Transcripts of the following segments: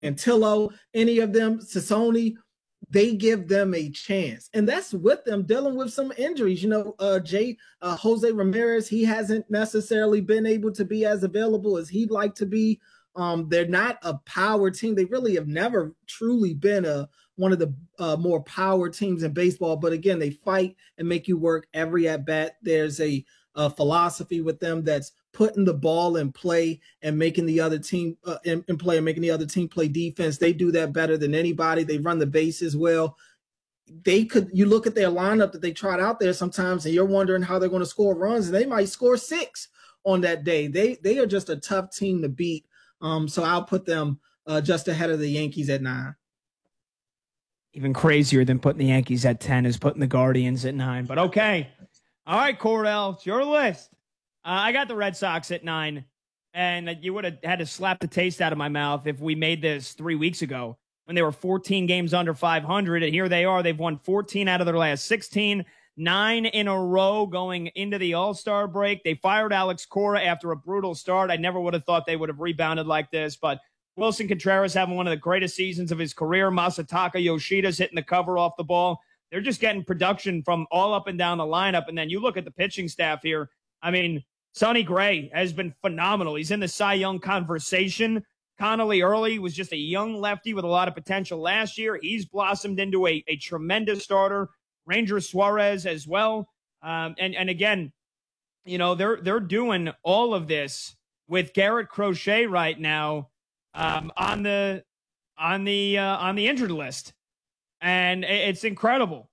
Antillo, any of them, Sassoni, they give them a chance. And that's with them dealing with some injuries. Jose Ramirez, he hasn't necessarily been able to be as available as he'd like to be. They're not a power team. They really have never truly been one of the more power teams in baseball. But again, they fight and make you work every at bat. There's a philosophy with them that's putting the ball in play and making the other team in play and making the other team play defense. They do that better than anybody. They run the bases well. You look at their lineup that they tried out there sometimes, and you're wondering how they're going to score runs, and they might score 6 on that day. They are just a tough team to beat. So I'll put them just ahead of the Yankees at 9. Even crazier than putting the Yankees at 10 is putting the Guardians at 9. But okay. All right, Cordell, it's your list. I got the Red Sox at 9, and you would have had to slap the taste out of my mouth if we made this 3 weeks ago when they were 14 games under 500, and here they are. They've won 14 out of their last 16, 9 in a row going into the All-Star break. They fired Alex Cora after a brutal start. I never would have thought they would have rebounded like this, but Wilson Contreras having one of the greatest seasons of his career. Masataka Yoshida's hitting the cover off the ball. They're just getting production from all up and down the lineup, and then you look at the pitching staff here. I mean, Sonny Gray has been phenomenal. He's in the Cy Young conversation. Connolly Early was just a young lefty with a lot of potential last year. He's blossomed into a tremendous starter. Ranger Suarez as well. And again, you know, they're doing all of this with Garrett Crochet right now on the injured list. And it's incredible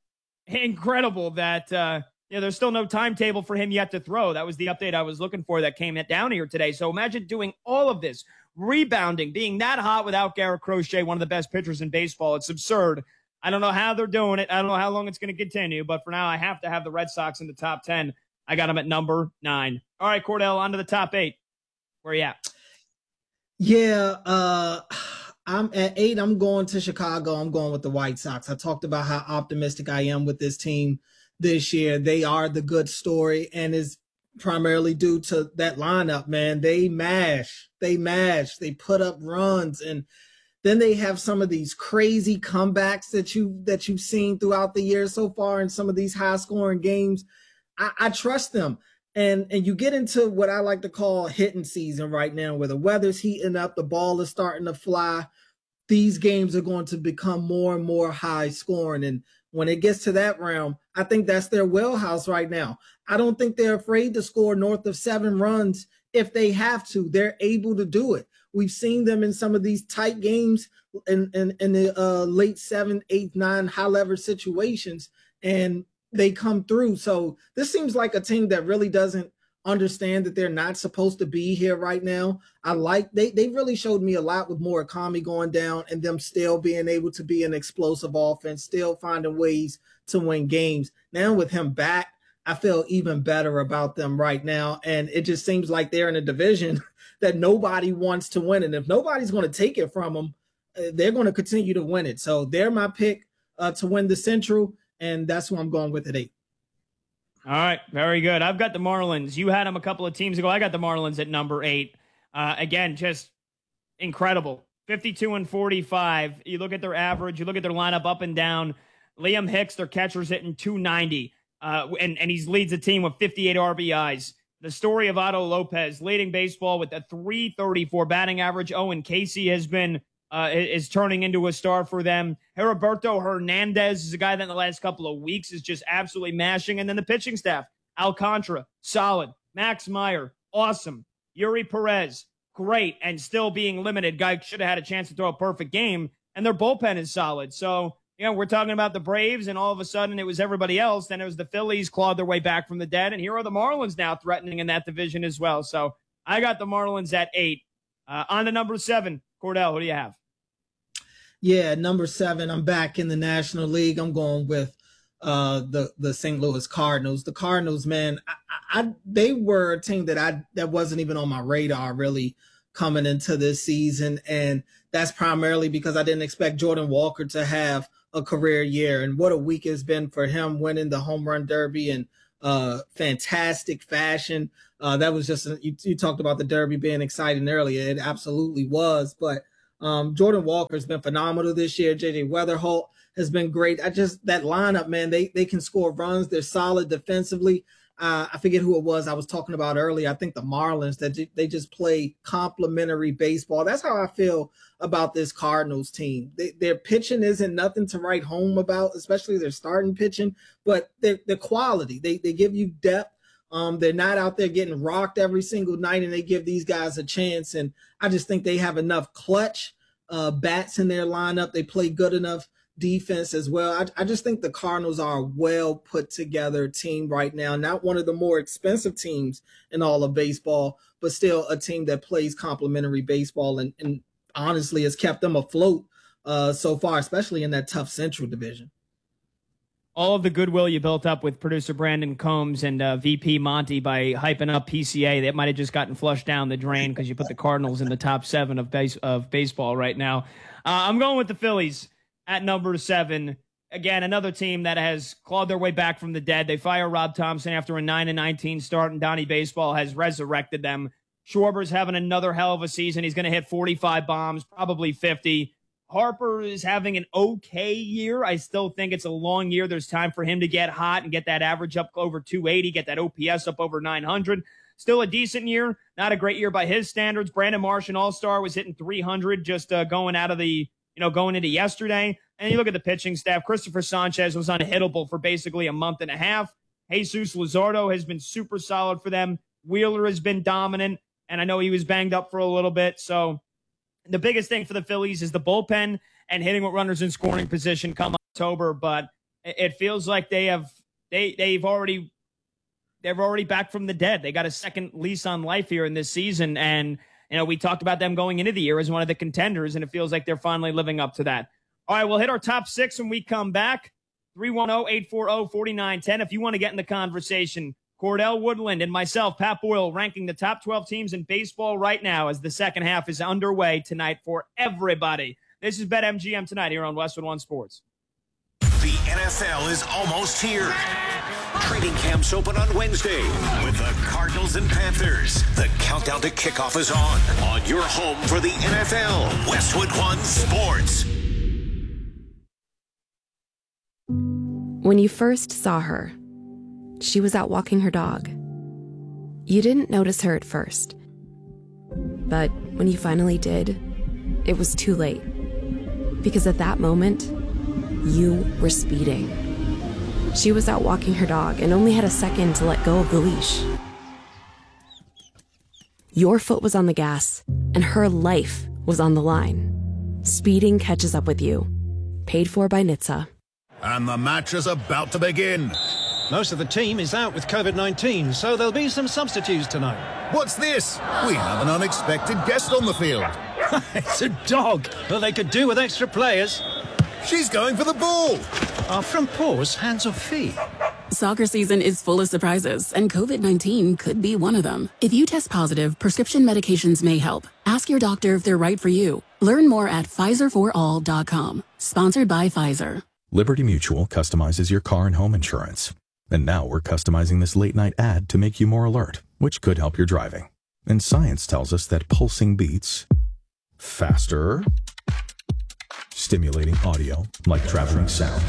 that there's still no timetable for him yet to throw. That was the update I was looking for that came down here today. So imagine doing all of this, rebounding, being that hot without Garrett Crochet, one of the best pitchers in baseball. It's absurd. I don't know how they're doing it. I don't know how long it's going to continue, but for now, I have to have the Red Sox in the top 10. I got them at number 9. All right, Cordell, on to the top 8. Where are you at? Yeah, I'm at 8. I'm going to Chicago. I'm going with the White Sox. I talked about how optimistic I am with this team this year. They are the good story, and is primarily due to that lineup, man. They mash. They put up runs, and then they have some of these crazy comebacks that you've seen throughout the year so far in some of these high-scoring games. I trust them. And you get into what I like to call hitting season right now, where the weather's heating up, the ball is starting to fly. These games are going to become more and more high scoring. And when it gets to that realm, I think that's their wheelhouse right now. I don't think they're afraid to score north of 7 runs if they have to. They're able to do it. We've seen them in some of these tight games in the late 7, 8, 9 high leverage situations, and they come through. So this seems like a team that really doesn't understand that they're not supposed to be here right now. They really showed me a lot with Murakami going down and them still being able to be an explosive offense, still finding ways to win games. Now with him back, I feel even better about them right now. And it just seems like they're in a division that nobody wants to win. And if nobody's going to take it from them, they're going to continue to win it. So they're my pick to win the Central, and that's who I'm going with at 8. All right, very good. I've got the Marlins. You had them a couple of teams ago. I got the Marlins at number 8. Again, just incredible. 52 and 45. You look at their average. You look at their lineup up and down. Liam Hicks, their catcher's hitting 290, and he leads the team with 58 RBIs. The story of Otto Lopez leading baseball with a 334 batting average. Owen Casey has been is turning into a star for them. Heriberto Hernandez is a guy that in the last couple of weeks is just absolutely mashing. And then the pitching staff, Alcantara, solid. Max Meyer, awesome. Yuri Perez, great, and still being limited. Guy should have had a chance to throw a perfect game. And their bullpen is solid. So, we're talking about the Braves, and all of a sudden it was everybody else. Then it was the Phillies clawed their way back from the dead, and here are the Marlins now threatening in that division as well. So I got the Marlins at 8. On to number 7. Cordell, who do you have? Yeah, number 7, I'm back in the National League. I'm going with the St. Louis Cardinals. The Cardinals, man, they were a team that wasn't even on my radar really coming into this season, and that's primarily because I didn't expect Jordan Walker to have a career year, and what a week it's been for him, winning the home run derby in fantastic fashion. That was just you talked about the derby being exciting earlier. It absolutely was, but Jordan Walker's been phenomenal this year. JJ Weatherholt has been great. That lineup, man, they can score runs. They're solid defensively. I forget who it was I was talking about earlier. I think the Marlins, that they just play complementary baseball. That's how I feel about this Cardinals team. Their pitching isn't nothing to write home about, especially their starting pitching, but the quality. They give you depth. They're not out there getting rocked every single night, and they give these guys a chance. And I just think they have enough clutch bats in their lineup. They play good enough defense as well. I just think the Cardinals are a well put together team right now. Not one of the more expensive teams in all of baseball, but still a team that plays complementary baseball and honestly has kept them afloat so far, especially in that tough Central division. All of the goodwill you built up with producer Brandon Combs and VP Monty by hyping up PCA, that might have just gotten flushed down the drain because you put the Cardinals in the top 7 of baseball right now. I'm going with the Phillies at number 7. Again, another team that has clawed their way back from the dead. They fire Rob Thompson after a 9-19 start, and Donnie Baseball has resurrected them. Schwarber's having another hell of a season. He's going to hit 45 bombs, probably 50. Harper is having an okay year. I still think it's a long year. There's time for him to get hot and get that average up over 280, get that OPS up over 900. Still a decent year. Not a great year by his standards. Brandon Marsh, an all-star, was hitting 300 just going into yesterday. And you look at the pitching staff. Christopher Sanchez was unhittable for basically a month and a half. Jesus Luzardo has been super solid for them. Wheeler has been dominant, and I know he was banged up for a little bit. So the biggest thing for the Phillies is the bullpen and hitting with runners in scoring position come October. But it feels like they're already back from the dead. They got a second lease on life here in this season, and we talked about them going into the year as one of the contenders, and it feels like they're finally living up to that. All right, we'll hit our top 6 when we come back. 310-840-4910. If you want to get in the conversation, Cordell Woodland and myself, Pat Boyle, ranking the top 12 teams in baseball right now as the second half is underway tonight for everybody. This is BetMGM tonight here on Westwood One Sports. The NFL is almost here. Training camps open on Wednesday with the Cardinals and Panthers. The countdown to kickoff is on your home for the NFL, Westwood One Sports. When you first saw her, she was out walking her dog. You didn't notice her at first. But when you finally did, it was too late. Because at that moment, you were speeding. She was out walking her dog and only had a second to let go of the leash. Your foot was on the gas, and her life was on the line. Speeding catches up with you. Paid for by NHTSA. And the match is about to begin. Most of the team is out with COVID-19, so there'll be some substitutes tonight. What's this? We have an unexpected guest on the field. It's a dog. Well, they could do with extra players. She's going for the ball. Are front paws hands or feet? Soccer season is full of surprises, and COVID-19 could be one of them. If you test positive, prescription medications may help. Ask your doctor if they're right for you. Learn more at PfizerForAll.com. Sponsored by Pfizer. Liberty Mutual customizes your car and home insurance. And now we're customizing this late-night ad to make you more alert, which could help your driving. And science tells us that pulsing beats faster, stimulating audio like traveling sound,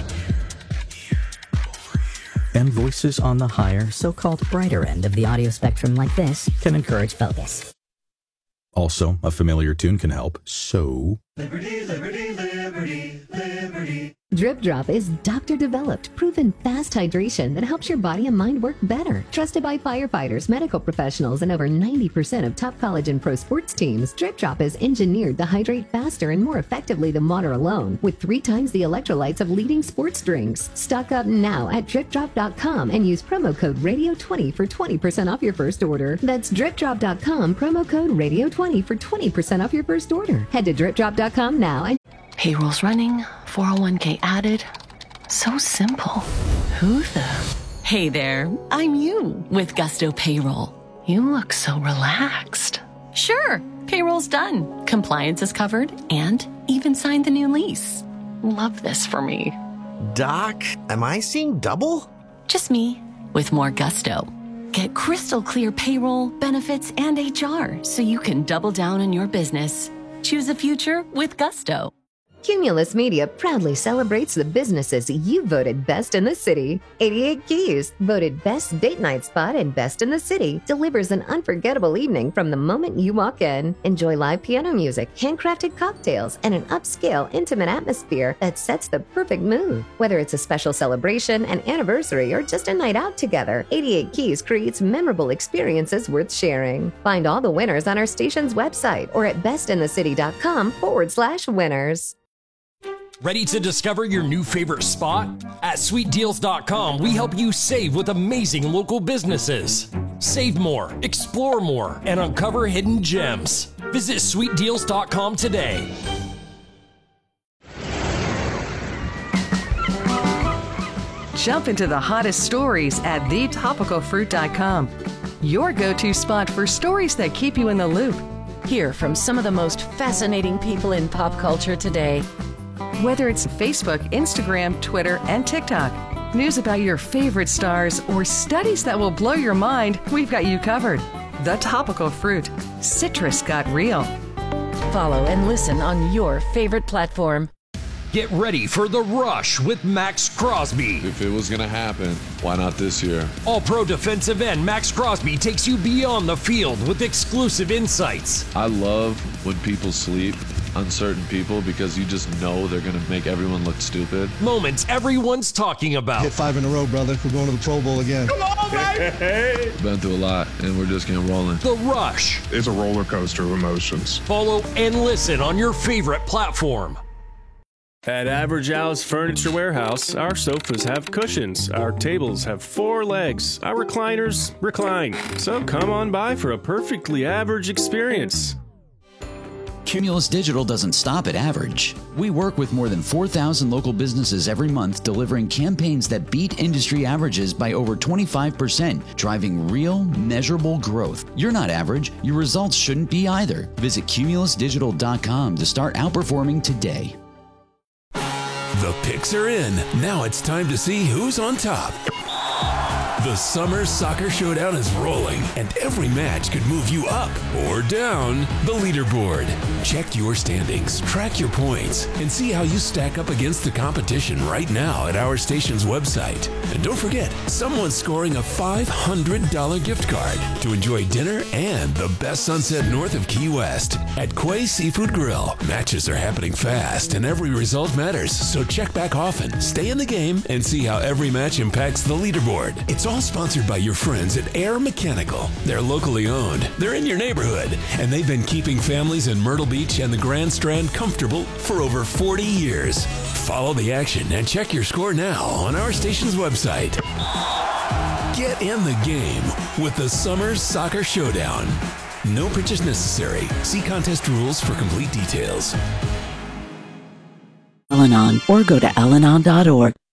and voices on the higher, so-called brighter end of the audio spectrum like this can encourage focus. Also, a familiar tune can help, so... Liberty, liberty, liberty, liberty. Drip Drop is doctor-developed, proven fast hydration that helps your body and mind work better. Trusted by firefighters, medical professionals, and over 90% of top college and pro sports teams, Drip Drop is engineered to hydrate faster and more effectively than water alone, with 3 times the electrolytes of leading sports drinks. Stock up now at DripDrop.com and use promo code RADIO20 for 20% off your first order. That's DripDrop.com, promo code RADIO20 for 20% off your first order. Head to DripDrop.com now and... Payroll's running, 401k added. So simple. Who the? Hey there, I'm you with Gusto Payroll. You look so relaxed. Sure, payroll's done. Compliance is covered and even signed the new lease. Love this for me. Doc, am I seeing double? Just me with more gusto. Get crystal clear payroll, benefits, and HR so you can double down on your business. Choose a future with Gusto. Cumulus Media proudly celebrates the businesses you voted best in the city. 88 Keys, voted best date night spot and best in the city, delivers an unforgettable evening from the moment you walk in. Enjoy live piano music, handcrafted cocktails, and an upscale, intimate atmosphere that sets the perfect mood. Whether it's a special celebration, an anniversary, or just a night out together, 88 Keys creates memorable experiences worth sharing. Find all the winners on our station's website or at bestinthecity.com/winners. Ready to discover your new favorite spot? At sweetdeals.com, we help you save with amazing local businesses. Save more, explore more, and uncover hidden gems. Visit sweetdeals.com today. Jump into the hottest stories at thetopicalfruit.com. Your go-to spot for stories that keep you in the loop. Hear from some of the most fascinating people in pop culture today. Whether it's Facebook, Instagram, Twitter, and TikTok, news about your favorite stars, or studies that will blow your mind, we've got you covered. The Topical Fruit. Citrus got real. Follow and listen on your favorite platform. Get ready for The Rush with Max Crosby. If it was going to happen, why not this year? All-pro defensive end Max Crosby takes you beyond the field with exclusive insights. I love when people sleep on certain people because you just know they're going to make everyone look stupid. Moments everyone's talking about. Hit 5 in a row, brother. We're going to the Pro Bowl again. Come on, baby! Been through a lot, and we're just getting rolling. The Rush. It's a roller coaster of emotions. Follow and listen on your favorite platform. At Average Al's Furniture Warehouse, our sofas have cushions, our tables have 4 legs, our recliners recline. So come on by for a perfectly average experience. Cumulus Digital doesn't stop at average. We work with more than 4,000 local businesses every month, delivering campaigns that beat industry averages by over 25%, driving real, measurable growth. You're not average. Your results shouldn't be either. Visit cumulusdigital.com to start outperforming today. The picks are in. Now it's time to see who's on top. The Summer Soccer Showdown is rolling, and every match could move you up or down the leaderboard. Check your standings, track your points, and see how you stack up against the competition right now at our station's website. And don't forget, someone's scoring a $500 gift card to enjoy dinner and the best sunset north of Key West at Quay Seafood Grill. Matches are happening fast, and every result matters, so check back often, stay in the game, and see how every match impacts the leaderboard. It's all sponsored by your friends at Air Mechanical. They're locally owned, they're in your neighborhood, and they've been keeping families in Myrtle Beach and the Grand Strand comfortable for over 40 years. Follow the action and check your score now on our station's website. Get in the game with the Summer Soccer Showdown. No purchase necessary. See contest rules for complete details. Al-Anon or go to alanon.org.